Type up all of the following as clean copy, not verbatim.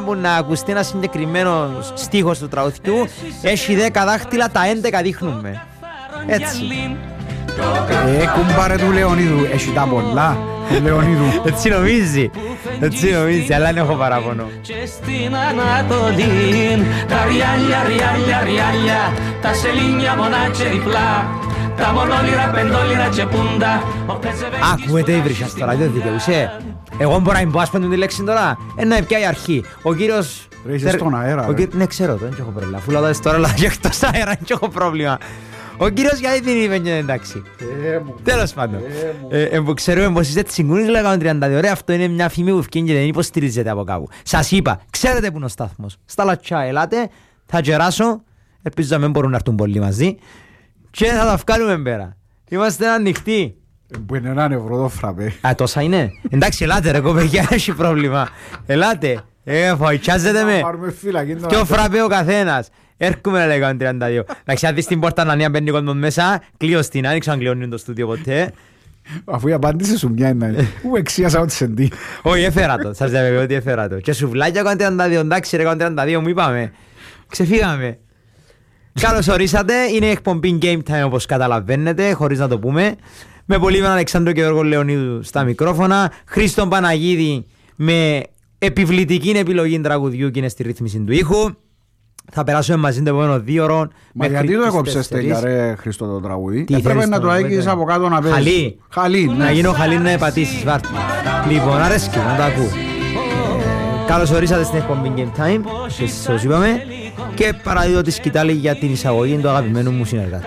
που να ακουστεί ένα συγκεκριμένο στίχος του τραγουδιού, έχει 10 δάχτυλα, τα 11 δείχνουμε. Έτσι. Κουμπάρε του Λεωνίδου, έχει τα πολλά. Λεωνίδου. Έτσι νομίζει, αλλά δεν έχω παράπονο. Και στην Ανατολή, τα ριάλια, τα σελίνια μονά και διπλά, τα μονόλυρα, πεντόλυρα και πούντα. Ακούετε η βρύσια στο ράδιο, δικαιούσε. Εγώ μπορώ να μπω άσπεντον τη λέξη τώρα. Ένα πια η αρχή. Ο κύριος... Ρε είσαι στον αέρα. Ναι, ξέρω, δεν έχω πρόβλημα. Αφού λέω τώρα λέω και εκτός αέρα, δεν έχω πρόβλημα. Ο κύριος γιατί την είπε και εντάξει. Τέλος πάντων. Ξέρουμε πως είστε τσιγκούνις λέγαμε 32. Ωραία, αυτό είναι μια φήμη που ευκαιρία και δεν υποστηρίζεται από κάπου. Σας είπα, ξέρετε που είναι ο στάθμος. Στα λατσιά ελάτε, θα γεράσω. Ελπίζω να μην μπορούν να έρθουν πολλοί μαζί. Και θα τα βγάλουμε πέρα. Είμαστε ανοιχτοί. Που είναι έναν ευρώ το φραπέ. Α, τόσα είναι. Εντάξει, ελάτε ρε κοπέγια, έχει πρόβλημα. Ελάτε. Φοητσάζετε με. Και ο φραπέ ο καθένας. Έρχομαι να λέγαμε 32. Εντάξει, αν δεις την πόρτα να νέα μπαίνει κοντον μέσα, κλείω στην, άνοιξα αν κλειώνουν το στούντιο ποτέ. Αφού η απάντηση σου μια είναι. Πού εξίασα ότι σεντή. Όχι, έφερα το, σας διαβεβαιώ ότι έφερα το. Και σουβλάκια κοντά 32, εντάξει ρε κοντά 32 μου είπαμε. Ξεφύγαμε. Καλώς ορίσατε, είναι η εκπομπή Game Time όπως καταλαβαίνετε, χωρίς να το πούμε. Με Πολύβιον Αλεξάνδρο και Γιώργο Λεωνίδου στα μικρόφωνα. Χρήστον Παναγίδη με επιβλητική επιλογή τραγουδιού και είναι στη ρύθμιση του ήχου. Θα περάσουμε μαζί το επόμενο 2 ώρες. Μα γιατί το έκοψες τέλεια ρε Χρήστο το τραγούδι? Έπρεπε να το έγγεις από κάτω να παίζεις. Χαλί. Να γίνω χαλί να επατήσεις βάρτη. Λοιπόν, αρέσκει να το ακούω. Καλώς ορίσατε στην εκπομπή Game Time και σας είπαμε. Και παραδίδω τη σκητάλη για την εισαγωγή του αγαπημένου μου συνεργάτη.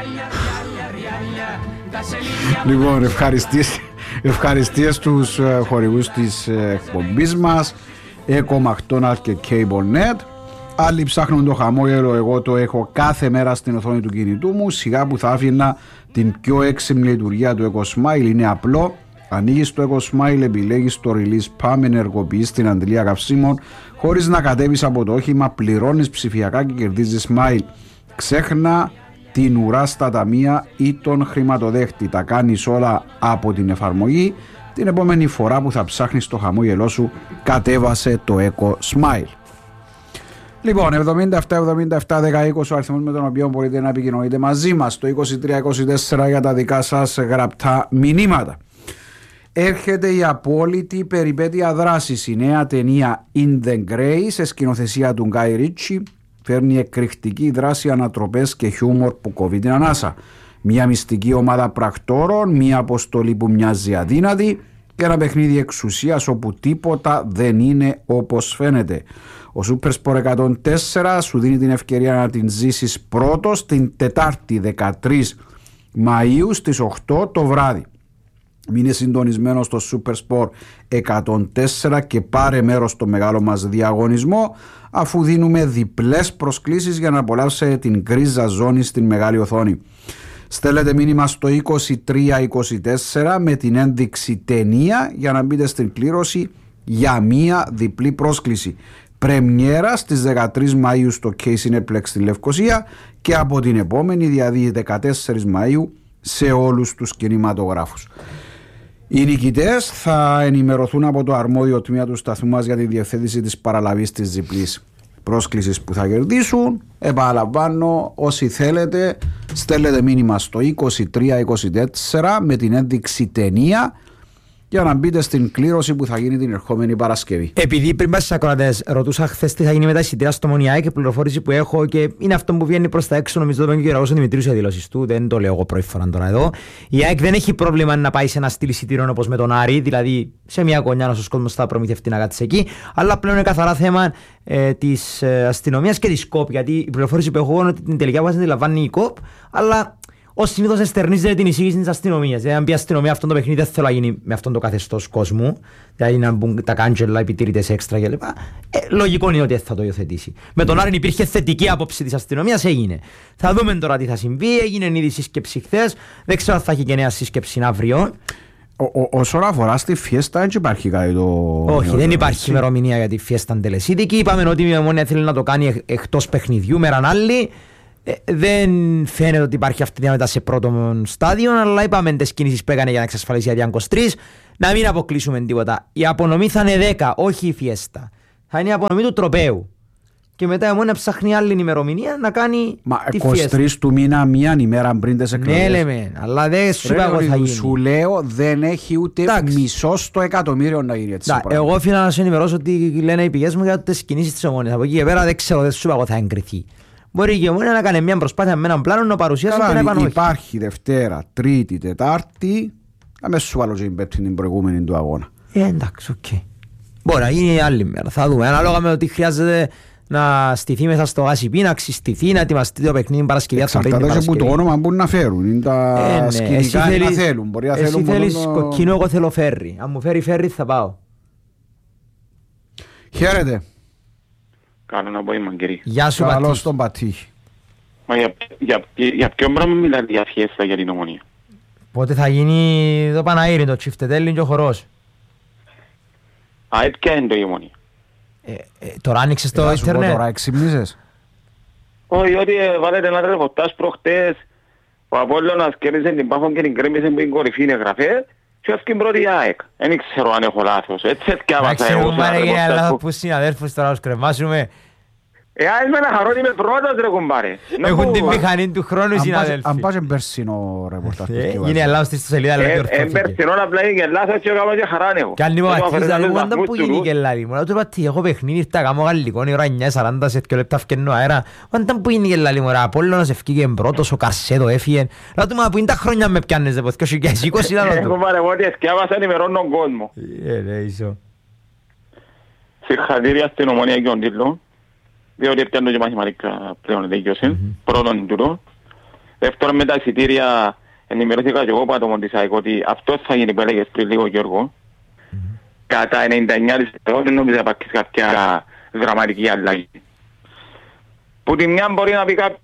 Λοιπόν, ευχαριστίες στους χορηγούς της εκπομπής μας, Eco McDonald's και CableNet. Άλλοι ψάχνουν το χαμόγελο, εγώ το έχω κάθε μέρα στην οθόνη του κινητού μου. Σιγά που θα άφηνα την πιο έξυπνη λειτουργία του EcoSmile, είναι απλό. Ανοίγεις το EcoSmile, επιλέγεις το release, πάμε ενεργοποιείς την αντιλία καυσίμων χωρίς να κατέβεις από το όχημα, πληρώνεις ψηφιακά και κερδίζεις smile. Ξέχνα την ουρά στα ταμεία ή τον χρηματοδέχτη. Τα κάνεις όλα από την εφαρμογή. Την επόμενη φορά που θα ψάχνεις το χαμόγελό σου, κατέβασε το EcoSmile. Λοιπόν, 77-77-10-20 ο αριθμός με τον οποίο μπορείτε να επικοινωνείτε μαζί μας. Το 23-24 για τα δικά σας γραπτά μηνύματα. Έρχεται η απόλυτη περιπέτεια δράσης. Η νέα ταινία In the Grey σε σκηνοθεσία του Γκάι Ρίτσι φέρνει εκρηκτική δράση, ανατροπές και χιούμορ που κόβει την ανάσα. Μια μυστική ομάδα πρακτόρων, μια αποστολή που μοιάζει αδύνατη και ένα παιχνίδι εξουσίας όπου τίποτα δεν είναι όπως φαίνεται. Ο Super Sport 104 σου δίνει την ευκαιρία να την ζήσεις πρώτος την Τετάρτη 13 Μαΐου στις 8 το βράδυ. Μείνε συντονισμένο στο Super Sport 104 και πάρε μέρος στο μεγάλο μας διαγωνισμό, αφού δίνουμε διπλές προσκλήσεις για να απολαύσετε την γκρίζα ζώνη στην μεγάλη οθόνη. Στέλνετε μήνυμα στο 2324 με την ένδειξη ταινία για να μπείτε στην κλήρωση για μία διπλή πρόσκληση. Πρεμιέρα στις 13 Μαΐου στο K Cineplex στη Λευκοσία και από την επόμενη, δηλαδή 14 Μαΐου, σε όλους τους κινηματογράφους. Οι νικητές θα ενημερωθούν από το αρμόδιο τμήμα του σταθμού μας για τη διευθέτηση της παραλαβής της διπλής πρόσκλησης που θα κερδίσουν. Επαναλαμβάνω, όσοι θέλετε στέλνετε μήνυμα στο 2324 με την ένδειξη ταινία για να μπείτε στην κλήρωση που θα γίνει την ερχόμενη Παρασκευή. Επειδή πριν πας στις ακροατές ρωτούσα χθες τι θα γίνει με τα εισιτήρια στο Μονιάι και πληροφόρηση που έχω και είναι αυτό που βγαίνει προς τα έξω, νομίζω το είπε και ο Γιώργος Δημητρίου σε δηλώσεις του, δεν το λέω εγώ πρώτη φορά τώρα εδώ. Η ΑΕΚ δεν έχει πρόβλημα να πάει σε ένα στυλ εισιτήριων όπως με τον Άρη, δηλαδή σε μια γωνιά όσος κόσμος θα προμηθευτεί να κάτσει εκεί, αλλά πλέον είναι καθαρά θέμα της αστυνομίας και της ΚΟΠ, γιατί η πληροφόρηση που έχω είναι ότι την τελική απόφαση τη λαμβάνει η ΚΟΠ, αλλά ως συνήθως εστερνίζεται την εισήγηση της αστυνομίας. Δηλαδή, αν πει αστυνομία αυτό το παιχνίδι, δεν θέλω να γίνει με αυτόν το καθεστώς κόσμου. Δηλαδή, να μπουν τα κάντζελα, επιτήρητες έξτρα κλπ. Λογικό είναι ότι θα το υιοθετήσει. Με τον Άρη υπήρχε θετική άποψη της αστυνομίας, έγινε. Θα δούμε τώρα τι θα συμβεί. Έγινε ήδη σύσκεψη χθες. Δεν ξέρω αν θα έχει και νέα σύσκεψη αύριο. Όσον αφορά στη φιέστα, δεν υπάρχει κάτι το. Όχι, δεν υπάρχει ημερομηνία για τη φιέστα τελεσίδικη. Είπαμε ότι η Ομόνοια θέλει να το κάνει εκτός παιχνιδιού, μεραν άλλη. Δεν φαίνεται ότι υπάρχει αυτή η μετά σε πρώτο στάδιο, αλλά είπαμε τις κινήσεις που έκανε για να εξασφαλίσει η 23, να μην αποκλείσουμε τίποτα. Η απονομή θα είναι 10, όχι η φιέστα. Θα είναι η απονομή του τροπαίου. Και μετά μόνο να ψάχνει άλλη ημερομηνία να κάνει τη φιέστα. 23 του μήνα, μία ημέρα πριν τις εκλογές. Ναι, λέμε, αλλά δεν σου είπα εγώ θα γίνει. Σου λέω δεν έχει ούτε μισό στο εκατομμύριο να γίνει έτσι. Εγώ οφείλω να σου ενημερώσω ότι λένε οι πηγές μου για τις κινήσεις της Ομόνοιας. Από εκεί και πέρα δεν ξέρω, δεν σου είπα εγώ θα εγκριθεί. Μπορεί και η Ομόνια να κάνει μια προσπάθεια με έναν πλάνο να παρουσιάσει και να επανόχει. Υπάρχει Δευτέρα, Τρίτη, Τετάρτη. Να σου βάλω την προηγούμενη του αγώνα. Εντάξει, οκ. Μπορεί να γίνει άλλη μέρα. Θα δούμε. Ανάλογα με ότι χρειάζεται να στηθεί μέσα στο ΑΣΥΠ, να ξυστηθεί, να ετοιμαστεί το παιχνίδι Παρασκευή. Εξαρτάται από το όνομα που να φέρουν. Είναι τα σκηνικά να θέλουν. Εσύ θέλεις κοκκίνο, εγώ θέλω φέρρι. Αν μου φέρει φέρρι θα πάω. Χαίρετε. Καλό να πω είμαι κύριε. Γεια σου Πατήχη. Καλώς τον Πατήχη. Μα για ποιο πράγμα μιλάτε για φιέστα για την Ομονία? Πότε θα γίνει το Παναήρι, το τσιφτετέλιν και ο χορός? Ποια είναι το η Ομονία? Τώρα άνοιξες το ίντερνετ. Τώρα εξυμνίζες. Όχι, ότι βάλετε ένα ρεπορτάζ προχτές. Ο Απόλλωνας κέρδισε την Πάφο και την κρέμισε που είναι κορυφή εγγραφέ. Και έφυγε πρώτη η ΑΕΚ. Δεν ξέρω αν έχω λάθος. Έτσι έφτιαβασα εγώ σε ένα ρεπορτάζ. Λάθος που συναδέλφους τώρα τους κρεμάσουμε. Είμαι ένα χαρό ότι είμαι πρώτος ρε κουμπάρε. Έχουν την μηχανή του χρόνου οι συναδέλφοι. Αν πας εμπερσινό ρεπορτάζ. Είναι Ελλάδος στη σελίδα. Εμπερσινό απλά είναι και λάθος και έκανα και χαρά έχω. Κι αν είμαι Πατήχης θα λέγω πάντα που γίνει και λάδι. Μου λέω του Πατή, έχω παιχνίδι, ήρθα κάμω γαλλικό, η ώρα 9:40 σε 2 λεπτά φκαινώ αέρα. Όταν που γίνει και λάδι μου, Απόλλωνας ευκήγε πρώτος, ο Καρσέτο έφυγε. Λέω του μα που είναι τα χρόνια με πιάνες δε ποθ, και 20 λάδο του. Έχω πάρε εγώ ότι εσκιάβασα ενημερώνω τον κόσμο. Συγχαρητήρια στην Ομονία και τον τίτλο. Διότι έπιανε και μαθηματικά πλέον δικαιοσύνη, πρώτον τούτο. Δεύτερον με τα εισιτήρια ενημερώθηκα και εγώ από άτομο της ΑΕΚ ότι αυτό θα γίνει που έλεγες πριν λίγο Γιώργο. Κατά 99% δεν νομίζω να υπάρχει κάποια δραματική αλλαγή. Που τη μια μπορεί να πει κάποιο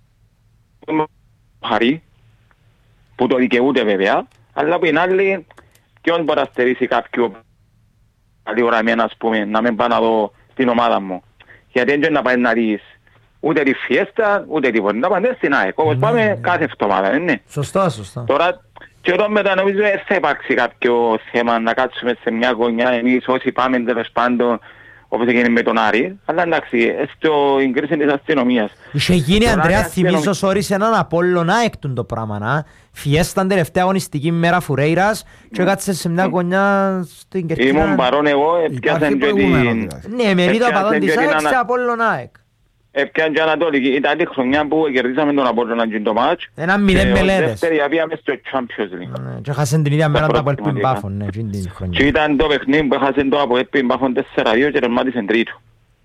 χαρή, που το δικαιούται βέβαια, αλλά που είναι άλλη ποιον μπορεί να στερήσει κάποιο καλή ώρα εμένα ας πούμε, να μην πάω να δω την ομάδα μου. Γιατί δεν να πάει να δεις ούτε τη φιέστα, ούτε τίποτα. Να πάνε στην ΑΕΚ, όπως πάμε κάθε εβδομάδα, ναι. Σωστά, σωστά. Τώρα, και εδώ μετά νομίζω θα υπάρξει κάποιο θέμα να κάτσουμε σε μια γωνιά εμείς όσοι πάμε τέλος πάντων, όπως έγινε με τον Άρη. Αλλά εντάξει, στο εγκρίση της αστυνομίας. Είχε γίνει, Ανδρέα, θυμίζω όρισε έναν Απόλλωνα έκτουν το πράγμα, να. Φιέσταν τελευταία αγωνιστική μέρα Φουρέιρας και κάτσε σε μια γωνιά στην Κερκίνα. Ήμουν παρόν εγώ, έπιασαν και την... Ναι, μερίδα παδόν της ΑΕΚ σε Απόλλωνα ΑΕΚ. Έπιαν και Ανατολική. Ήταν τη χρονιά που κερδίσαμε τον Απόλλωνα και το μάτς. Ένα 0 μελέτες. Δεύτερη πήγαμε στο Champions League. Και έχασαν την ίδια μέρα το Απόλλωνα Πάφων. Και ήταν το παιχνίδι που έχασαν το Απόλλωνα Πάφων 4-2 και τερμάτισαν τρίτο.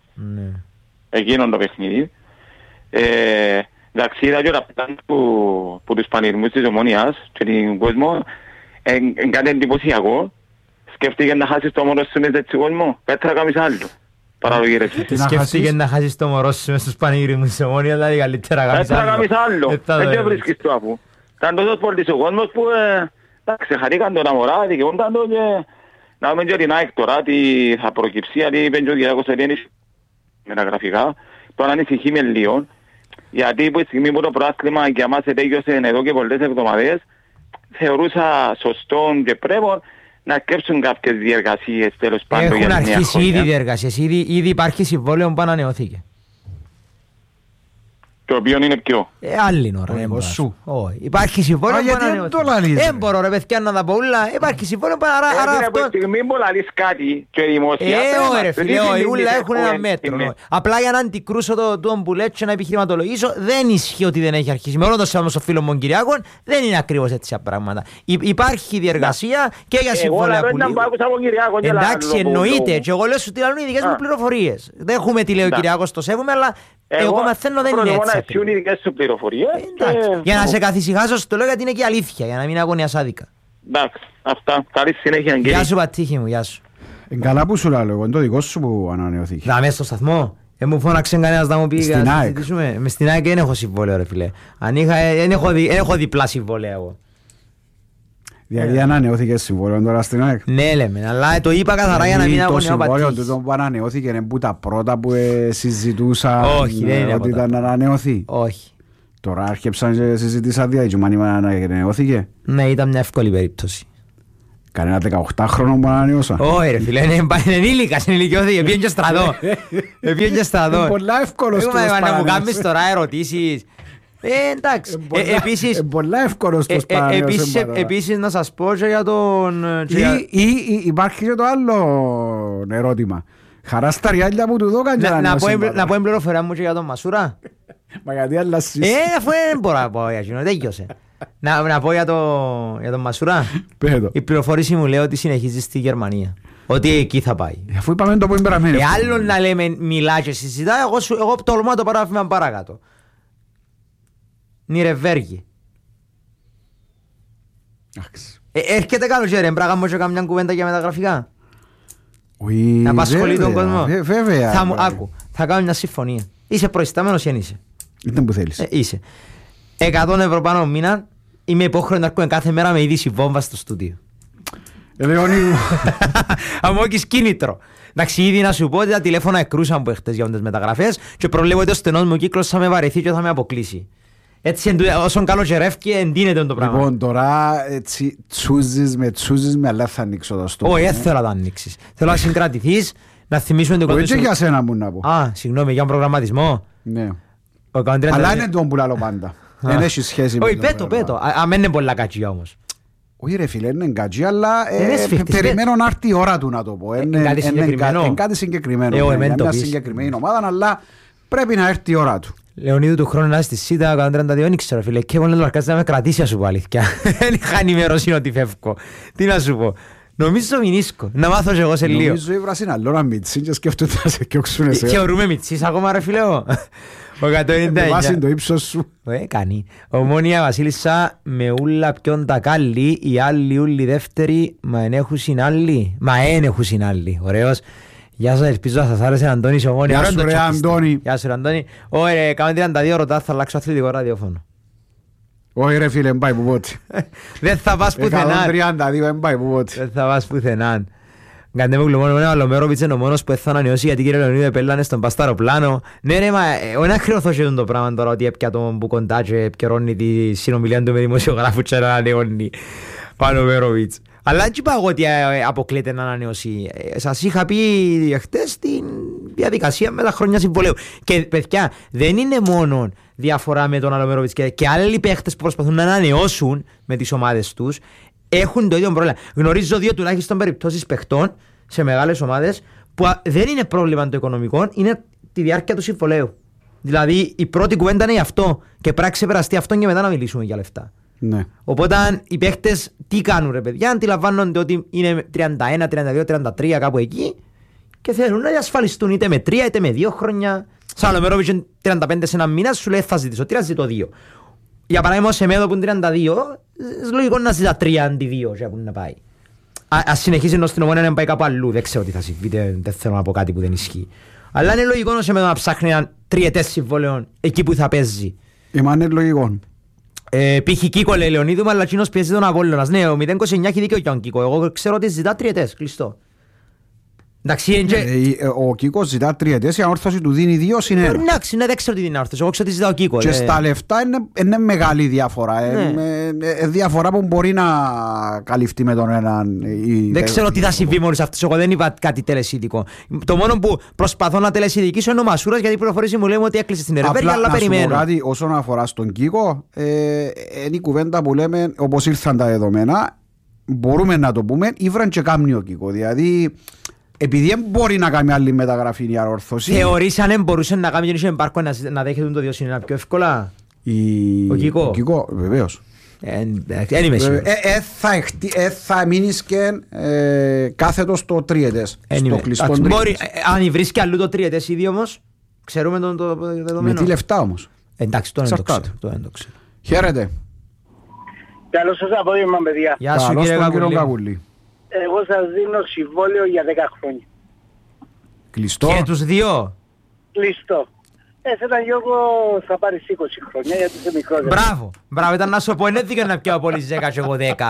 Εκείνον το παιχνίδι. Εντάξει, είδα και τα πλάνα που τους πανηρμούς της Ομονίας και την κόσμο είναι κάτι εντυπωσιακό. Σκέφτηκε να χάσεις το μωρό σου μες έτσι κόσμο. Πέτρα κάνεις άλλο. Παραλογή ρε. Σκέφτηκε να χάσεις το μωρό σου μες στους πανηγυρμούς της Ομονίας, δηλαδή καλύτερα κάνεις άλλο. Πέτρα κάνεις άλλο. Έτσι βρίσκεις το αφού. Ήταν τόσο πολύς ο κόσμος που ξεχαρήκαν τον αμορά, δικαιούνταν το και να δούμε και την ΑΕΚ τώρα τι θα προκυψεί, γιατί είπεν και ο Κυριάκος Ελένης με τα γραφικά. Τώρα ανησυχεί με λίγο. Γιατί από τη στιγμή που το προάθλημα για μας ετέγιωσε εδώ και πολλές εβδομαδές, θεωρούσα σωστό και πρέπει να κρέψουν κάποιες διεργασίες τέλος πάντων για την νέα χρόνια. Έχουν αρχίσει ήδη διεργασίες, ήδη υπάρχει συμβόλαιο που ανανεώθηκε. Το οποίο είναι ποιο? Άλλη ώρα. Υπάρχει συμβόλαιο που ανανεώθηκε. Δεν μπορώ ρε παιδιά να τα πω όλα. Υπάρχει συμβόλαιο που ανανεώθηκε. Από τη στιγμή που λαλείς κάτι και δημοσία... Ωραία φίλε, όλα έχουν ένα μέτρο. Απλά για να αντικρούσω τον που λέει και να επιχειρηματολογήσω, δεν ισχύει ότι δεν έχει αρχίσει. Με όλο το σεβασμό στο φίλο μου Κυριάκων, δεν είναι ακριβώς έτσι τα πράγματα. Υπάρχει διεργασία και για συμβόλαια που λύγουν. Εντάξει, εννοείται. Και εγώ λέω σου ότι λαλούν οι δικές μου πληροφορίες. Δεν έχουμε τι λέει ο Κυριάκος, το σέβομαι, αλλά εγώ μαθαίνω δεν είναι έτσι. Για να σε καθησυχάσω στο λέω γιατί είναι και αλήθεια, για να μην αγωνιάς άδικα. Εντάξει, αυτά. Καλή συνέχεια. Γεια σου Πατήχη μου, γεια σου. Καλά που σου λέω, είναι το δικό σου που ανανεώθηκε. Να μέσα στο σταθμό. Μου φώναξε κανένας να μου πει στην ΑΕΚ. Μες στην ΑΕΚ δεν έχω συμβόλαιο ρε φίλε. Δεν έχω διπλά συμβόλαια εγώ. Δηλαδή ανανεώθηκε συμβόλαιο τώρα στην ΑΕΚ. Ναι λέμε, αλλά το είπα καθαρά για να μην αγωνιώ ο Πατήχης. Το συμβόλαιο που ανανεώθηκε είναι που τα πρώτα που συζητούσαν ότι ήταν να ανανεωθεί. Όχι. Τώρα άρχιψαν και συζητήσαν διάγγελμα αν ανανεώθηκε. Ναι, ήταν μια εύκολη περίπτωση. Κανένα 18χρονο που ανανεώσα. Όχι ρε φίλε, είναι ενήλικας, ενηλικιώθηκε, πήγαινε και στρατό. Είναι πολλά εύκολος τους παρανεώσεις. Να μου κάνεις τώρα ερωτήσεις. Εντάξει. Επίσης, πολλά εύκολος τους παρανεώσεις. Επίσης να σας πω και για τον... Ή υπάρχει και το άλλο ερώτημα. Χαρά στα ριάλια που του δώκαν για να πω εμπληροφορία μου και για τον Μασούρα. Μα γιατί αλλάσεις. Αφού δεν μπορώ να πω για εκείνο, τέλειωσε. Να πω για τον Μασούρα. Η πληροφόρηση μου λέει ότι συνεχίζει στη Γερμανία. Ότι εκεί θα πάει. Αφού είπαμε το που εμπεραμένει. Άλλο να λέμε μιλά και συζητά, εγώ τολμώ το παράδειγμα παρακάτω. Νιρεβέργη. Έρχεται καλοκαίρι, μπράγα μου και καμιά κουβέντα για μεταγραφικά. Να απασχολεί τον κόσμο. Βέβαια. Άκου, θα κάνω μια συμφωνία. Είσαι προϊστάμενος ή δεν είσαι? Ήταν που θέλεις. Είσαι. 100 ευρώ πάνω μήνα, είμαι υπόχρεο να έρχομαι κάθε μέρα με είδηση βόμβα στο στούντιο. Λεωνί μου. Αν μου έχεις κίνητρο. Εντάξει, ήδη να σου πω ότι τα τηλέφωνα εκρούσαν που έχτες για τις μεταγραφές και προβλέπω ότι ο στενός μου κύκλος θα με βαρεθεί και θα με αποκλείσει. Έτσι όσον καλοκαιρεύει εντείνεται το πράγμα. Λοιπόν, τώρα έτσι τσούζεις με, αλλά θα ανοίξω το στόμα. Όχι, δεν θέλω να το ανοίξεις. Θέλω να συγκρατηθείς, να θυμίσουμε την κοντά. Όχι για σένα μου να πω. Α, συγγνώμη, για τον προγραμματισμό. Ναι. Αλλά είναι τον που λάλλω πάντα. Δεν έχει σχέση με το. Όχι, πέτω. Αν είναι πολλά κατσιά όμως. Όχι ρε φίλε, είναι κατσί, αλλά περιμένω να έρθει η ώρα του να το πω. Είναι κάτι συγκεκριμένο. Είναι μια συγκεκριμένη ομάδα, αλλά πρέπει να έρθει η ώρα του. Λεωνίδου του χρόνου να είσαι στη ΣΥΤΑ, κάνω 32, δεν ξέρω φίλε. Και εγώ να με κρατήσει να σου πω αλήθεια. Δεν είχα ενημερώσει ότι φεύγω. Τι να σου πω. Νομίζω μηνίσκω. Να μάθω και εγώ σε λίγο. Νομίζω η Βρασίνα λόγω να μητσί και σκέφτονται να σε κιόξουν εσένα. Θεωρούμε μητσίς ακόμα ρε φίλε. Ο 199. Βάσει το ύψος σου. Κάνει. Ομόνια Βασίλισσα με ούλα ποιον τα κάλλη. Οι άλλοι ούλοι δεύτεροι. Μα εν έχουν συνάλλοι. Μα εν έχουν συνάλλοι. Ωραίος. Γεια σας, ελπίζω να σας άρεσε Αντώνης Ομόνια. Γεια σου ρε Αντώνη. Γεια σου ρε Αντώνη. Όχι ρε, κάμε 32 ρωτά, θα αλλάξω αθλητικό ραδιόφωνο. Όχι ρε φίλε, εμπάει που πότε. Δεν θα πας πουθενά. 132 εμπάει που πότε. Δεν θα πας πουθενά. Κάντε μου γλωμόνο, ο Λομέροβιτς είναι ο μόνος που θα ανανεώσει γιατί κύριε Λεωνίδου επέλανε στον πασταροπλάνο. Ναι ρε, μα όχι να χρεωθώσει το πράγμα τώρα ότι έπια τον που κοντά και επικαιρώνει τη συνομιλία του με δημοσιογράφου και να ανανεώνει ο Λομέροβιτς. Αλλά δεν είπα εγώ ότι αποκλείεται να ανανεώσει. Σας είχα πει χτες την διαδικασία με τα χρόνια συμβολέου. Και παιδιά, δεν είναι μόνο διαφορά με τον Αλομέροβιτς και άλλοι παίχτες που προσπαθούν να ανανεώσουν με τις ομάδες τους έχουν το ίδιο πρόβλημα. Γνωρίζω δύο τουλάχιστον περιπτώσεις παιχτών σε μεγάλες ομάδες που δεν είναι πρόβλημα το οικονομικό, είναι τη διάρκεια του συμβολέου. Δηλαδή η πρώτη κουβέντα είναι αυτό και πρέπει να ξεπεραστεί αυτό και μετά να μιλήσουμε για λεφτά. Ναι. Οπότε οι παίχτες τι κάνουν ρε παιδιά, αντιλαμβάνονται ότι είναι 31, 32, 33 κάπου εκεί και θέλουν να διασφαλιστούν είτε με 3 είτε με 2 χρόνια. Σαν ο Μερόβιτς 35 σε ένα μήνα σου λέει θα ζητήσω 3, ζητώ 2. Για παράδειγμα σε Μέδο που είναι 32, λογικό να ζητά 3 αντί 2 για που να πάει. Ας συνεχίσει ενώ στην Ομόνια να πάει κάπου αλλού, δεν ξέρω τι θα συμβεί, δεν θέλω να πω κάτι που δεν ισχύει. Αλλά είναι λογικό σε Μέδο να ψάχνει ένα 3 συμβόλαιο εκεί που θα παίζει. Είναι λογικό. Π.χ. Κίκο λέει Λεωνίδου, αλλά εκείνος πιέζει τον Απόλλωνας. Ναι, ο 029 έχει δίκιο για τον Κίκο. Εγώ ξέρω ότι ζητά 3 κλειστό. Εντάξει, ο Κίκος ζητά 3, η αόρθωση του δίνει 2 συν 1. Εντάξει, δεν ξέρω τι δίνει αόρθωση, εγώ ξέρω ότι ζητά ο Κίκο. Και στα λεφτά είναι μεγάλη διαφορά. Διαφορά που μπορεί να καλυφθεί με τον έναν. Δεν ξέρω τι θα συμβεί μόλις αυτός, εγώ δεν είπα κάτι τελεσίδικο. Το μόνο που προσπαθώ να τελεσίδικήσω είναι ο Μασούρας, γιατί η πληροφορήση μου λέει ότι έκλεισε στην Ερεβέρια, αλλά περιμένω. Να σου πω κάτι όσον αφορά στον Κίκο, είναι η κουβέντα που λέμε όπως ήρθαν τα δεδομένα, μπορούμε να το πούμε, ήβραν και κάμνει ο Κίκο. Δηλαδή, επειδή δεν μπορεί να κάνει άλλη μεταγραφή η αόρθωση. Θεωρείς αν δεν μπορούσε να κάνει και εμπάρκο να δέχεται το 2 συν 1 πιο εύκολα. Ο Κίκο. Ο Κίκο, βεβαίως. Δεν είμαι σίγουρος. Θα μείνεις και κάθετος στο 3 στο κλειστό 3. Αν βρίσκει αλλού το 3 ήδη όμως, ξέρουμε το δεδομένο. Με τι λεφτά όμως. Εντάξει, το δεν το ξέρω. Χαίρετε. Καλώς σας απόγευμα παιδιά. Γεια σου κύριε Κακουλή. Εγώ σας δίνω συμβόλαιο για 10 χρόνια. Κλειστό. Και τους δύο. Κλειστό. Εσένα Γιώργο θα πάρεις 20 χρόνια γιατί είσαι μικρότερο. Μπράβο, ήταν να σου πω, είναι δίκαιο να πιω από όλες 10 και εγώ 10.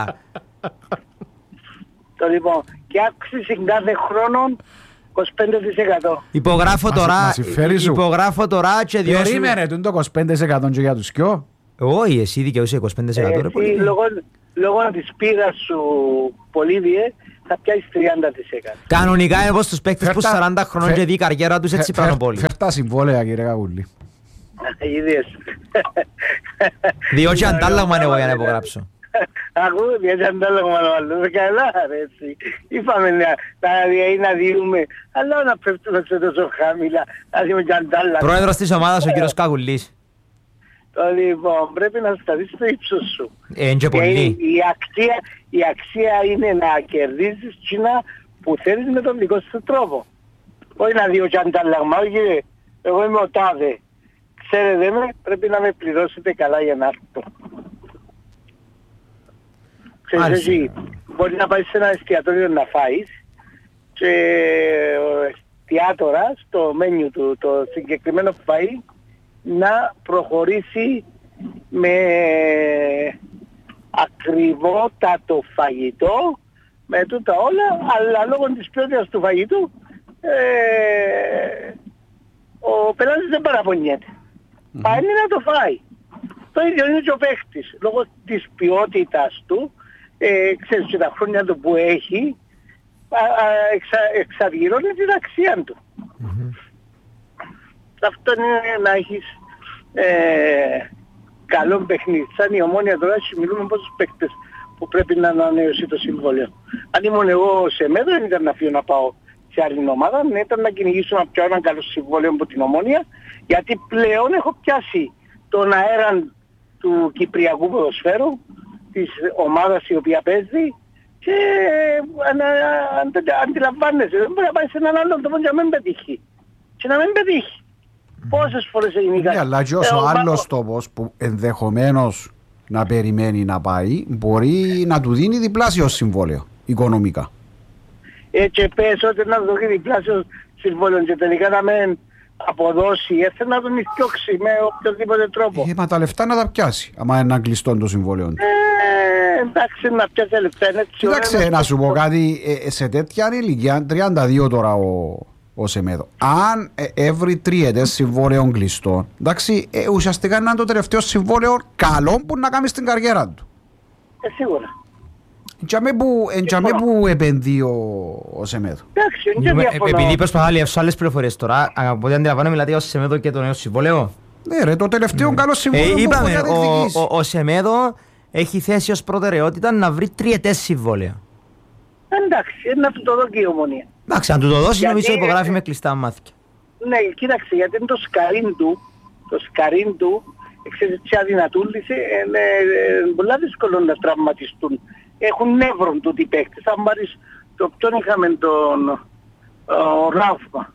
Το λοιπόν, και αύξηση κάθε χρόνο 25%. Υπογράφω τώρα και διώσου. Περίμενε το 25% και για τους κοιό. Όχι, εσύ δικαιούσε 25% ρε πολύ. λόγω της πείρας σου Πολύβιε θα πιάσεις 30%. Κανονικά είναι πως τους παίκτες που 40 χρονών και δει η καριέρα τους έτσι πάνω πολύ. Φέρ' τα συμβόλαια κύριε Καγούλη. Είδες. Διότι αντάλλαγμα εγώ για να υπογράψω. Ακούω, διότι αντάλλαγμα να βάλω. Καλά ρε έτσι. Είπαμε να διούμε, αλλά να πέφτουμε σε τόσο χαμηλά. Να δούμε και αντάλλαγμα. Πρόεδρος της ομάδας ο κύριος Καγουλής. Λοιπόν, πρέπει να σταθείς στο ύψος σου. Και πολύ. Η αξία είναι να κερδίσεις τσίνα που θέλεις με τον δικό σου τρόπο. Όχι να δει και αντάλλαγμα, όχι εγώ είμαι ο τάδε. Ξέρετε με, πρέπει να με πληρώσετε καλά για να έρθω. Ξέρεις εσύ, μπορεί να πάει σε ένα εστιατόριο να φάεις και ο εστιατόρας στο μένιου του το συγκεκριμένο φαΐ να προχωρήσει με ακριβότατο φαγητό με τούτα όλα, αλλά λόγω της ποιότητας του φαγητού ο πελάτης δεν παραπονιέται. Πάει να το φάει. Το ίδιο είναι και ο παίχτης. Λόγω της ποιότητας του, ξέρεις και τα χρόνια του που έχει, εξαργυρώνει την αξία του. Αυτό είναι να έχεις καλό παιχνίδι. Σαν η Ομόνια τώρα μιλούμε πόσους παίκτες που πρέπει να ανανεώσει το συμβόλαιο. Αν ήμουν εγώ σε μέτρο δεν ήταν να φύγω να πάω σε άλλη ομάδα, ήταν να κυνηγήσω να πιάω έναν καλό συμβόλαιο από την Ομόνια, γιατί πλέον έχω πιάσει τον αέρα του κυπριακού ποδοσφαίρου, της ομάδας η οποία παίζει, και αντιλαμβάνεσαι, δεν μπορεί να πάει σε έναν άλλον τόπο και να μην πετύχει. Και να μην πετύχει. Πόσες φορές έγινε κάτι. Αλλά και όσο άλλος τόπος που ενδεχομένως να περιμένει να πάει, μπορεί να του δίνει διπλάσιο συμβόλαιο οικονομικά. Και πες ότι να του δίνει διπλάσιο συμβόλαιο και τελικά να μην αποδώσει, έτσι να τον ιστιώξει με οποιοδήποτε τρόπο. Μα τα λεφτά να τα πιάσει, άμα είναι αγκλειστό το συμβόλαιο. Εντάξει, να πιάσει τα λεφτά είναι έτσι. Κοίταξε, να σου πω κάτι, σε τέτοια ηλικία, 32 τώρα ο Σεμέδο, αν έβρει τριετές συμβόλαιο κλειστό, εντάξει, ουσιαστικά είναι το τελευταίο συμβόλαιο καλό που να κάνει στην καριέρα του. Σίγουρα. Εντιαμέ που επενδύει ο Σεμέδο. Επειδή προσπαθώ να λιεύσω άλλες πληροφορίες τώρα, από ό,τι αντιλαμβάνομαι μιλάτε για ο Σεμέδο και το νέο συμβόλαιο. Ναι ρε, το τελευταίο καλό συμβόλαιο που μπορεί να διεκδικήσει. Ο Σεμέδο έχει θέσει ως προτεραιότητα να βρει τριετές συμβόλαιο. Εντάξει, να του το δω και η Ομονία. Εντάξει, αν του το δώσει νομίζω υπογράφει με κλειστά μάτια. Ναι, κοίταξε, γιατί είναι το σκαρίν του, ξέρεις τι αδυνατούλησε, είναι πολύ δύσκολο να τραυματιστούν. Έχουν νεύρον τούτοι παίκτες. Αν πάρεις το ποιον είχαμε τον Ράφμα.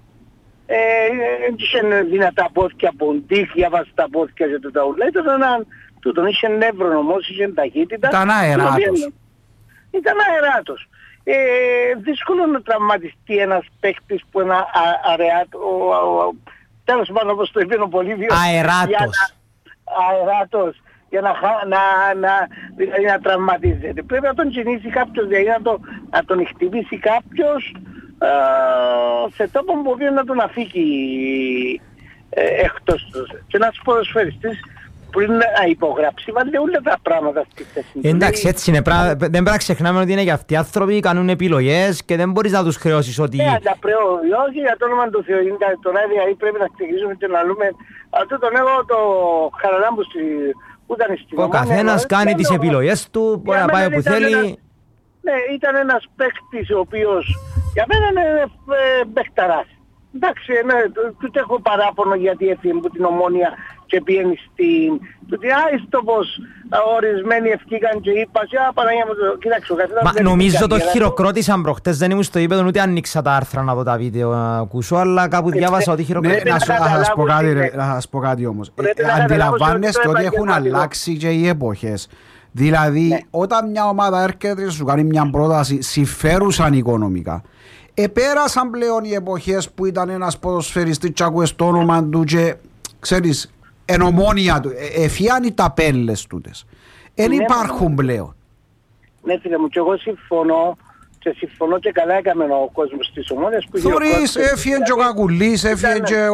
Είχε δυνατά πόδια, ποντίχια, βάστα πόδια και τα ούλα. Τον είχε νεύρον όμως, είχε ταχύτητα. Ήταν αεράτος. Δύσκολο να τραυματιστεί ένας παίκτης που είναι τέλος πάντων όπως το είπε ο Πολύβιος. Αεράτος. Για να τραυματίζεται. Πρέπει να τον κινήσει κάποιος, δηλαδή να τον χτυπήσει κάποιος σε τόπο που μπορεί να τον αφήκει εκτός του. Και ένας ποδοσφαιριστής πριν να υπογράψει, βάλε όλα τα πράγματα στη θέση. Εντάξει, έτσι είναι. Δεν πρέπει να ξεχνάμε ότι είναι και αυτοί οι άνθρωποι κάνουν επιλογές και δεν μπορείς να τους χρεώσεις ότι... Ναι, τα όχι για το όνομα του Θεού. Τώρα δηλαδή πρέπει να ξεκινήσουμε και να λέμε αυτό τον εγώ το Χαραλάμπου ο καθένας κάνει τις επιλογές του, μπορεί να πάει όπου θέλει. Ναι, ήταν ένας παίκτης ο οποίος για μένα είναι παιχταράς. Εντάξει, τούτε έχω παράπονο γιατί έφυγε από την Ομόνια και πήγαινε στην... Τούτε άιστο πως ορισμένοι ευκήκαν και είπα Παναγία μου το... Κοίταξε ο καθένας... Νομίζω το χειροκρότησαν προχτές, δεν ήμουν στο γήπεδο ούτε ανοίξα τα άρθρα να δω τα βίντεο να ακούσω, αλλά κάπου διάβασα ότι χειροκρότησαν. Να σας πω κάτι όμως. Αντιλαμβάνεστε ότι έχουν αλλάξει και οι εποχές. Δηλαδή όταν μια ομάδα έρχεται σου κάνει μια πρόταση συμφέρουσαν οικονομικά. Επέρασαν πλέον οι εποχές που ήταν ένας ποδοσφαιριστής και άκουες το όνομα του και ξέρεις εν ομόνια του, εφιάνει τα πέλες τούτες. Εν υπάρχουν πλέον. Ναι φίλε μου και εγώ συμφωνώ και καλά έκαμε ο κόσμος της Ομόνιας που... Θωρείς, έφυγε και ο Κακουλής, έφυγε και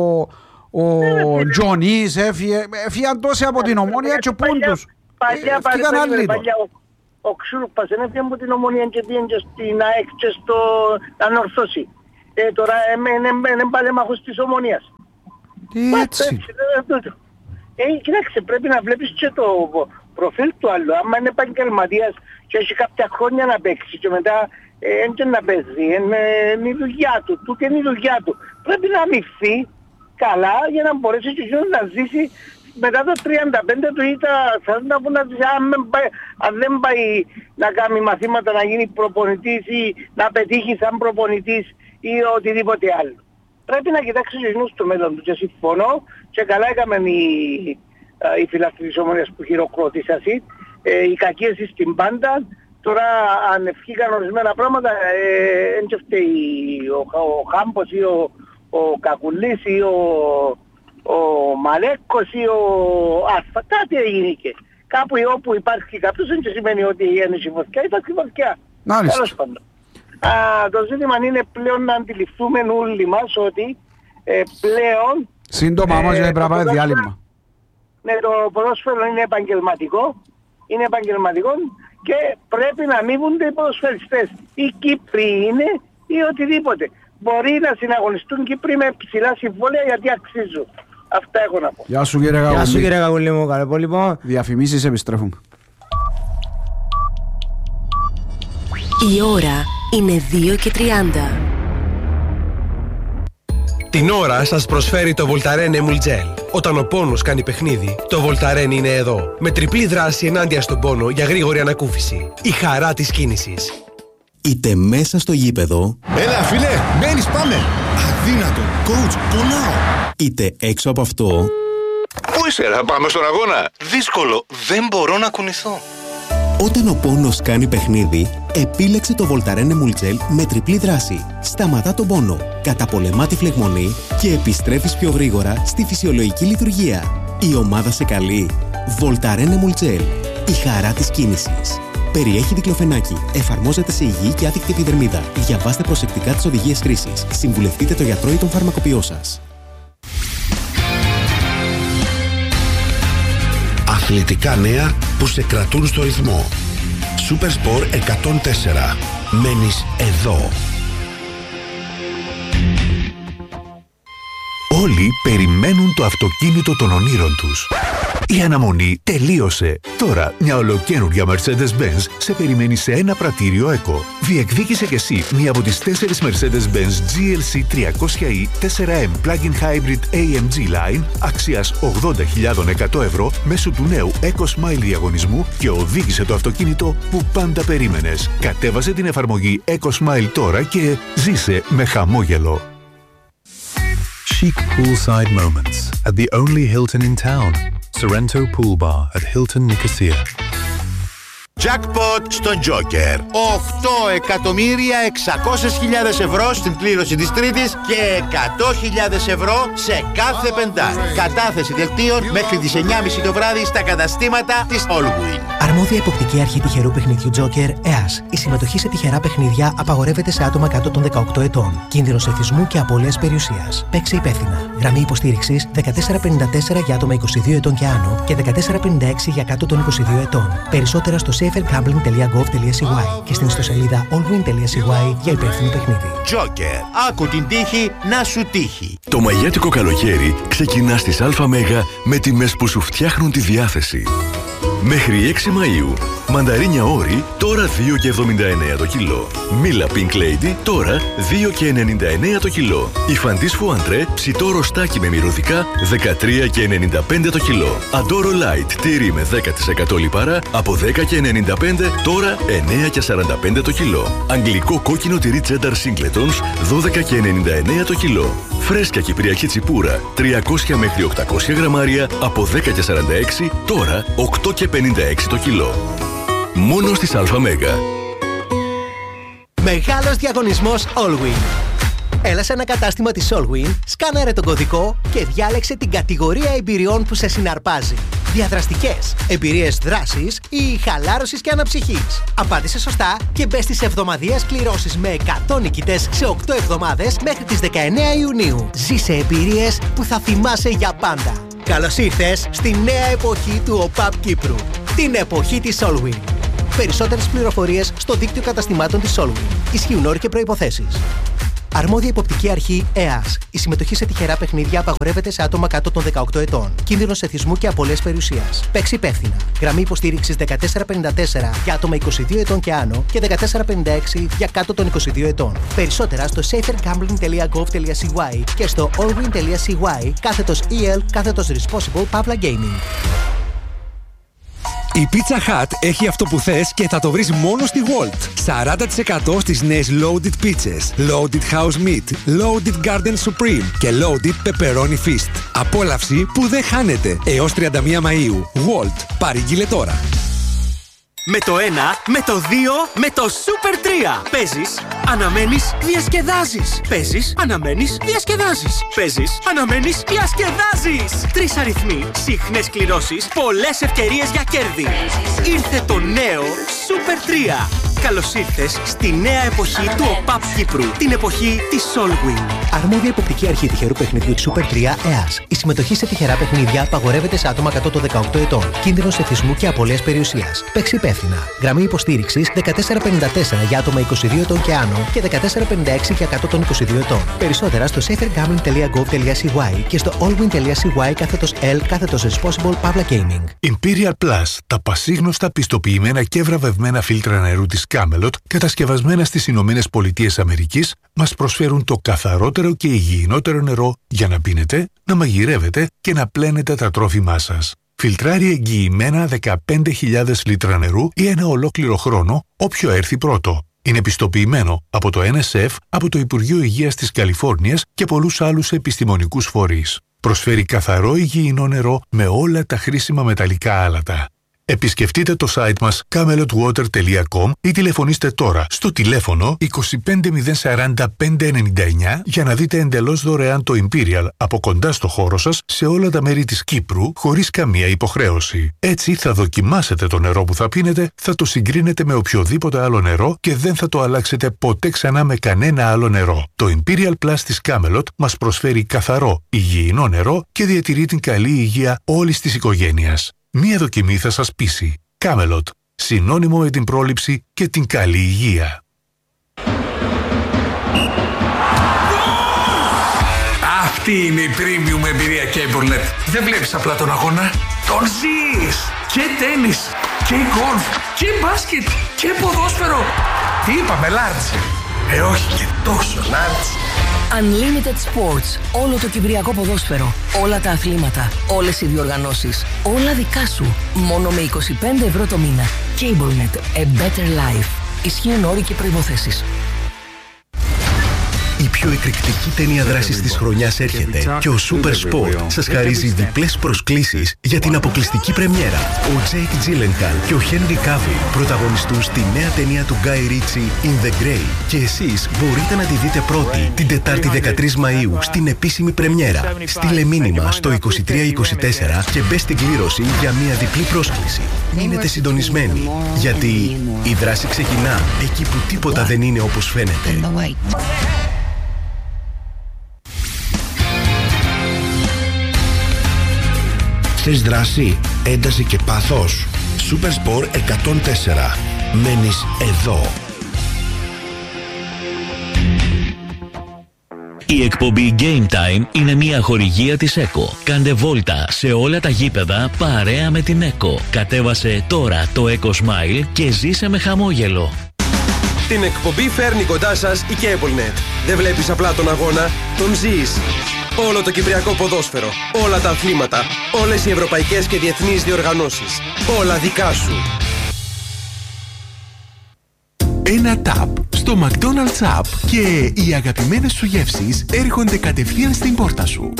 ο Τζονής, έφυγαν τόσοι από την Ομόνια και πούντους. Παλιά ο Ξούρουπας έφυγε από την Ομονία και πήγαινε και στην ΑΕΚ και στο Ανορθώση. Τώρα είναι παλέμαχος της Ομονίας. Έτσι. Κοιτάξτε, πρέπει να βλέπεις και το προφίλ του άλλου. Άμα είναι επαγγελματίας και έχει κάποια χρόνια να παίξει και μετά και να παίζει, είναι η δουλειά του, τούτη είναι η δουλειά του. Πρέπει να αμυφθεί καλά για να μπορέσει και να ζήσει μετά το 35 του ή να ζήσει, αν δεν πάει να κάνει μαθήματα να γίνει προπονητής ή να πετύχει σαν προπονητής ή οτιδήποτε άλλο. Πρέπει να κοιτάξει τους στο μέλλον του και συμφωνώ και καλά έκαμε η φιλάθλοι της Ομόνιας που χειροκρότησαν οι κακίες στην πάντα. Τώρα αν ευχήκαν ορισμένα πράγματα δεν φταίει ο Χάμπος ή ο Κακουλής ή ο Μαλέκος ή ο Αλφα. Κάτι έγινε και κάπου όπου υπάρχει κάποιος δεν σημαίνει ότι είναι η φωτιά, υπάρχει φωτιά. Τέλος πάντων. Το ζήτημα είναι πλέον να αντιληφθούμε όλοι μας ότι πλέον... Σύντομα όμως πρέπει να πάμε διάλειμμα. Ναι, το ποδόσφαιρο είναι επαγγελματικό. Είναι επαγγελματικό και πρέπει να αμείβονται οι ποδοσφαιριστές. Οι Κύπροι είναι ή οτιδήποτε. Μπορεί να συναγωνιστούν Κύπροι με ψηλά συμβόλαια γιατί αξίζουν. Αυτά έχω να πω. Γεια σου κύριε Κακουλή. Γεια σου κύριε Κακουλή μου, καλό υπόλοιπο. Διαφημίσεις επιστρέφουμε. Η ώρα είναι 2:30. Την ώρα σας προσφέρει το Voltaren Emulgel. Όταν ο πόνος κάνει παιχνίδι, το Voltaren είναι εδώ. Με τριπλή δράση ενάντια στον πόνο για γρήγορη ανακούφιση. Η χαρά της κίνησης. Είτε μέσα στο γήπεδο. Έλα φίλε, μπαίνεις, πάμε. Αδύνατο, coach, πονάω. Είτε έξω από αυτό. Πού είσαι, να πάμε στον αγώνα. Δύσκολο, δεν μπορώ να κουνηθώ. Όταν ο πόνος κάνει παιχνίδι, επίλεξε το Voltaren Emulgel με τριπλή δράση. Σταματά τον πόνο, καταπολεμά τη φλεγμονή και επιστρέφεις πιο γρήγορα στη φυσιολογική λειτουργία. Η ομάδα σε καλεί. Voltaren Emulgel. Η χαρά της κίνησης. Περιέχει δικλοφενάκι. Εφαρμόζεται σε υγιή και άδικτη επιδερμίδα. Διαβάστε προσεκτικά τις οδηγίες χρήσης. Συμβουλευτείτε το γιατρό ή τον φαρμακοποιό σας. Αθλητικά νέα που σε κρατούν στο ρυθμό. Super Sport 104. Μένεις εδώ. Όλοι περιμένουν το αυτοκίνητο των ονείρων τους. Η αναμονή τελείωσε. Τώρα μια ολοκαίνουργια Mercedes-Benz σε περιμένει σε ένα πρατήριο ECO. Διεκδίκησε κι εσύ μία από τις 4 Mercedes-Benz GLC 300e 4M Plug-in Hybrid AMG Line αξίας 80.100 ευρώ μέσω του νέου EcoSmile διαγωνισμού και οδήγησε το αυτοκίνητο που πάντα περίμενες. Κατέβασε την εφαρμογή EcoSmile τώρα και ζήσε με χαμόγελο. Chic poolside moments at the only Hilton in town. Sorrento Pool Bar at Hilton Nicosia. Jackpot στον Joker. 8.600.000 ευρώ στην κλήρωση της Τρίτης και 100.000 ευρώ σε κάθε πεντάρι. Κατάθεση δελτίων μέχρι τις 9.30 το βράδυ στα καταστήματα της Allwyn. Αρμόδια υποπτική αρχή τυχερού παιχνιδιού Joker, ΕΑΣ. Η συμμετοχή σε τυχερά παιχνίδια απαγορεύεται σε άτομα κάτω των 18 ετών. Κίνδυνος εθισμού και απώλειας περιουσίας. Παίξε υπεύθυνα. Γραμμή υποστήριξης 1454 για άτομα 22 ετών και άνω και 1456 για κάτω των 22 ετών. Περισσότερα στο safergambling.gov.cy και στην ιστοσελίδα allwin.cy για υπεύθυνο παιχνίδι. Joker. Άκου την τύχη να σου τύχει. Το μαγιάτικο καλοκαίρι ξεκινά στις ΑΜΕΓ με τιμές που σου φτιάχνουν τη διάθεση. Μέχρι 6 Μαΐου. Μανταρίνια όρι τώρα 2,79 το κιλό. Μίλα Pink Lady τώρα 2,99 το κιλό. Ιφαντής Φουαντρέ ψητό ροστάκι με μυρωδικά 13,95 το κιλό. Αντόρο Light τύρι με 10% λιπαρά από 10,95 τώρα 9,45 το κιλό. Αγγλικό κόκκινο τυρί Cheddar Singletons 12,99 το κιλό. Φρέσκια κυπριακή τσιπούρα 300 μέχρι 800 γραμμάρια από 10,46 τώρα 8,56 το κιλό. Μόνο στις ΑΜΕΓ. Μεγάλος διαγωνισμός Allwyn. Έλα σε ένα κατάστημα της Allwyn, σκάναρε τον κωδικό και διάλεξε την κατηγορία εμπειριών που σε συναρπάζει. Διαδραστικές, εμπειρίες δράσης ή χαλάρωσης και αναψυχής. Απάντησε σωστά και μπες στις εβδομαδιαίες κληρώσεις με 100 νικητές σε 8 εβδομάδες μέχρι τις 19 Ιουνίου. Ζήσε εμπειρίες που θα θυμάσαι για πάντα. Καλώς ήρθες στη νέα εποχή του ΟΠΑΠ Κύπρου. Την εποχή της Allwyn. Περισσότερες πληροφορίες στο δίκτυο καταστημάτων της Allwyn. Ισχύουν όροι και προϋποθέσεις. Αρμόδια υποπτική αρχή ΕΑΣ. Η συμμετοχή σε τυχερά παιχνίδια απαγορεύεται σε άτομα κάτω των 18 ετών. Κίνδυνος εθισμού και απώλειας περιουσίας. Παίξει υπεύθυνα. Γραμμή υποστήριξης 1454 για άτομα 22 ετών και άνω και 1456 για κάτω των 22 ετών. Περισσότερα στο safergambling.gov.cy και στο allwyn.cy/EL/responsible Pavla Gaming. Η Pizza Hut έχει αυτό που θες και θα το βρεις μόνο στη Walt. 40% στις νέες Loaded Pizzas, Loaded House Meat, Loaded Garden Supreme και Loaded Pepperoni Feast. Απόλαυση που δεν χάνεται. Έως 31 Μαΐου. Walt. Παρήγγειλε τώρα. Με το 1, με το 2, με το Super 3. Παίζεις, αναμένεις, διασκεδάζεις. Παίζεις, αναμένεις, διασκεδάζεις. Παίζεις, αναμένεις, διασκεδάζεις. 3 αριθμοί, συχνές κληρώσεις, πολλές ευκαιρίες για κέρδη. Ήρθε το νέο Super 3. Καλώς ήρθες στη νέα εποχή του ΟΠΑΠ Κύπρου. Την εποχή της Allwyn. Αρμόδια υποπτική αρχή τυχερού παιχνιδιού Super 3 ΕΑΣ. Η συμμετοχή σε τυχερά παιχνίδια απαγορεύεται σε άτομα κάτω των 18 ετών. Κίνδυνος εθισμού και απώλειας περιουσίας. Παίξει υπεύθυνα. Γραμμή υποστήριξης 1454 για άτομα 22 ετών και άνω και 1456 για κάτω των 22 ετών. Περισσότερα στο safergambling.gov.cy και στο allwyn.cy/L/responsible Pavla Gaming. Imperial Plus, τα πασίγνωστα πιστοποιημένα και βραβευμένα φίλτρα νερού της Camelot, κατασκευασμένα στις Ηνωμένες Πολιτείες Αμερικής, μας προσφέρουν το καθαρότερο και υγιεινότερο νερό για να πίνετε, να μαγειρεύετε και να πλένετε τα τρόφιμά σας. Φιλτράρει εγγυημένα 15.000 λίτρα νερού ή ένα ολόκληρο χρόνο, όποιο έρθει πρώτο. Είναι πιστοποιημένο από το NSF, από το Υπουργείο Υγείας της Καλιφόρνιας και πολλούς άλλους επιστημονικούς φορείς. Προσφέρει καθαρό υγιεινό νερό με όλα τα χρήσιμα μεταλλικά άλατα. Επισκεφτείτε το site μας camelotwater.com ή τηλεφωνήστε τώρα στο τηλέφωνο 25040 για να δείτε εντελώς δωρεάν το Imperial από κοντά στο χώρο σας σε όλα τα μέρη της Κύπρου χωρίς καμία υποχρέωση. Έτσι θα δοκιμάσετε το νερό που θα πίνετε, θα το συγκρίνετε με οποιοδήποτε άλλο νερό και δεν θα το αλλάξετε ποτέ ξανά με κανένα άλλο νερό. Το Imperial Plus της Camelot μας προσφέρει καθαρό, υγιεινό νερό και διατηρεί την καλή υγεία όλης της οικογένειας. Μία δοκιμή θα σας πείσει. Camelot. Συνώνυμο με την πρόληψη και την καλή υγεία. Αυτή είναι η premium εμπειρία CableNet. Δεν βλέπεις απλά τον αγώνα, τον ζεις. Και τένις, και γκολφ, και μπάσκετ, και ποδόσφαιρο. Τι είπαμε, large? Όχι και τόσο large. Unlimited Sports. Όλο το κυπριακό ποδόσφαιρο. Όλα τα αθλήματα. Όλες οι διοργανώσεις. Όλα δικά σου. Μόνο με 25 ευρώ το μήνα. CableNet. A better life. Ισχύουν όροι και προϋποθέσεις. Η πιο εκρηκτική ταινία δράσης της χρονιάς έρχεται και ο Super Sport σας χαρίζει διπλές προσκλήσεις για την αποκλειστική πρεμιέρα. Ο Jake Gyllenhaal και ο Henry Cavill πρωταγωνιστούν στη νέα ταινία του Guy Ritchie In the Grey και εσείς μπορείτε να τη δείτε πρώτη την Τετάρτη 13 Μαΐου στην επίσημη πρεμιέρα. Στείλε μήνυμα στο 2324 και μπες στην κλήρωση για μια διπλή πρόσκληση. Μείνετε συντονισμένοι, γιατί η δράση ξεκινά εκεί που τίποτα δεν είναι όπως φαίνεται. Θες δράση, ένταση και πάθος? Supersport 104. Μένεις εδώ. Η εκπομπή Game Time είναι μια χορηγία της ΕΚΟ. Κάντε βόλτα σε όλα τα γήπεδα παρέα με την ΕΚΟ. Κατέβασε τώρα το ΕΚΟ Smile και ζήσε με χαμόγελο. Την εκπομπή φέρνει κοντά σας η CableNet. Δεν βλέπεις απλά τον αγώνα, τον ζεις. Όλο το κυπριακό ποδόσφαιρο, όλα τα αθλήματα, όλες οι ευρωπαϊκές και διεθνείς διοργανώσεις. Όλα δικά σου. Ένα tap στο McDonald's App και οι αγαπημένες σου γεύσεις έρχονται κατευθείαν στην πόρτα σου.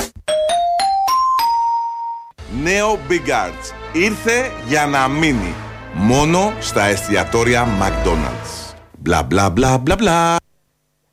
Νέο Big Arts. Ήρθε για να μείνει. Μόνο στα εστιατόρια McDonald's. Μπλα μπλα μπλα μπλα μπλα.